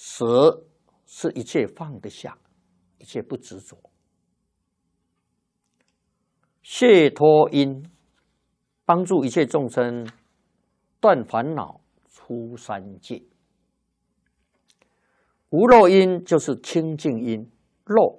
舍是一切放得下，一切不执着。解脱因，帮助一切众生断烦恼、出三界。无漏因就是清净因，漏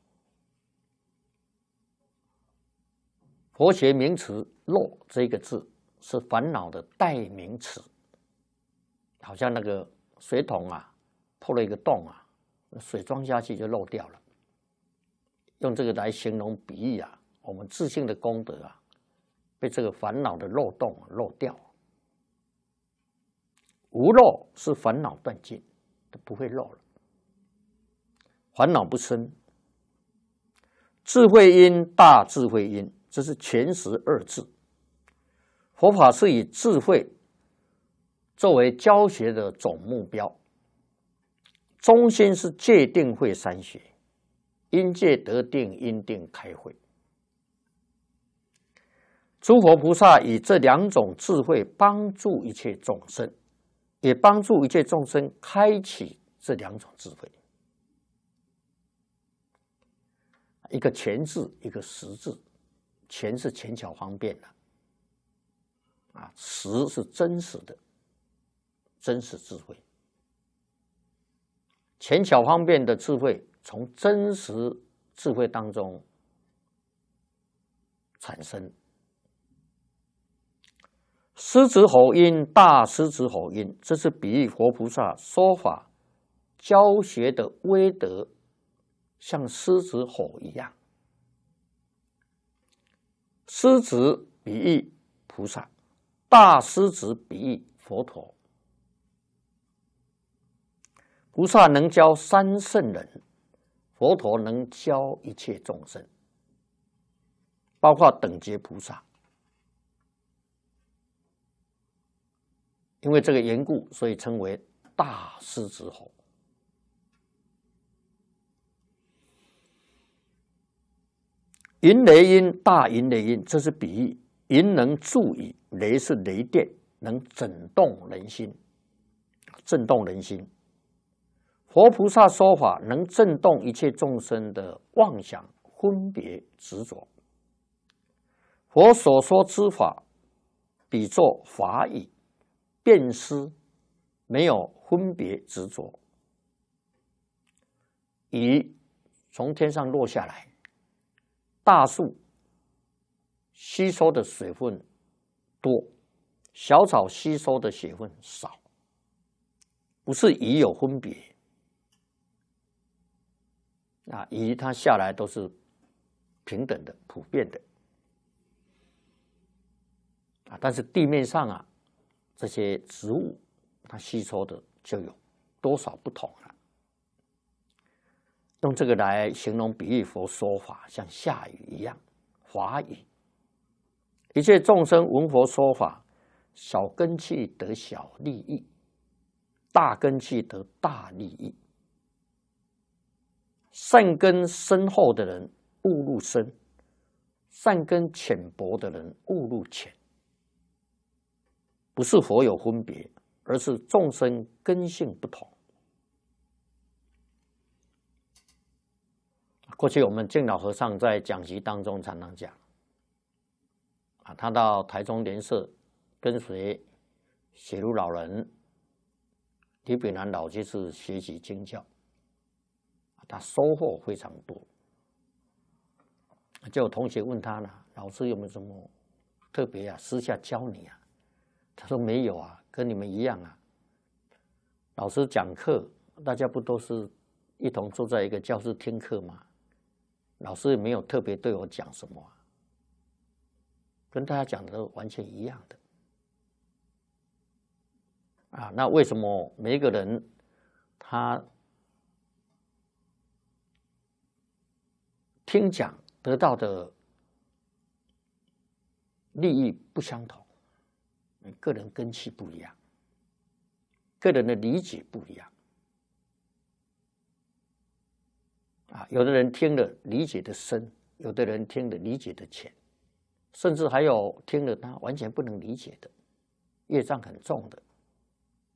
佛学名词漏这个字是烦恼的代名词，好像那个水桶啊破了一个洞啊，水装下去就漏掉了。用这个来形容比喻啊，我们自性的功德啊，被这个烦恼的漏洞漏掉。无漏是烦恼断尽，都不会漏了，烦恼不生。智慧因，大智慧因，这是全实二字。佛法是以智慧作为教学的总目标，中心是戒定慧三学，因戒得定，因定开慧。诸佛菩萨以这两种智慧帮助一切众生，也帮助一切众生开启这两种智慧。一个全字，一个实字。全是浅巧方便的，实是真实的，真实智慧。浅巧方便的智慧，从真实智慧当中产生。狮子吼音，大狮子吼音，这是比喻佛菩萨说法教学的威德，像狮子吼一样。狮子比喻菩萨，大狮子比喻佛陀。菩萨能教三圣人，佛陀能教一切众生，包括等觉菩萨。因为这个缘故，所以称为大狮子吼。银雷音，大银雷音，这是比喻。银能助以，雷是雷电，能震动人心，震动人心。佛菩萨说法能震动一切众生的妄想、分别、执着。佛所说之法，比作法语，辨识，没有分别执着。雨从天上落下来，大树吸收的水分多，小草吸收的水分少，不是雨有分别。雨它下来都是平等的、普遍的。但是地面上这些植物它吸收的就有多少不同了。用这个来形容比喻佛说法，像下雨一样，华雨。一切众生闻佛说法，小根器得小利益，大根器得大利益。善根深厚的人悟入深，善根浅薄的人悟入浅。不是佛有分别，而是众生根性不同。过去我们净老和尚在讲习当中常常讲，他到台中莲社跟随写如老人李炳南老居士学习经教，他收获非常多。就有同学问他呢，老师有没有什么特别私下教你啊？他说没有啊，跟你们一样啊。老师讲课，大家不都是一同坐在一个教室听课吗？老师也没有特别对我讲什么跟大家讲的都完全一样的。那为什么每一个人他听讲得到的利益不相同？个人根器不一样，个人的理解不一样。有的人听了理解的深，有的人听了理解的浅，甚至还有听了他完全不能理解的，业障很重的。